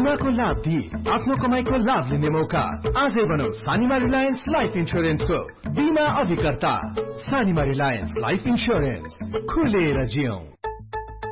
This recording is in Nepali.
बीमाको लाभ दिई आफ्नो कमाईको लाभ लिने मौका। आजै बनौ सानिमा रिलायन्स लाइफ इन्स्योरेन्सको बीमा अभिकर्ता। सानिमा रिलायन्स लाइफ इन्स्योरेन्स, खुलेर जियौं।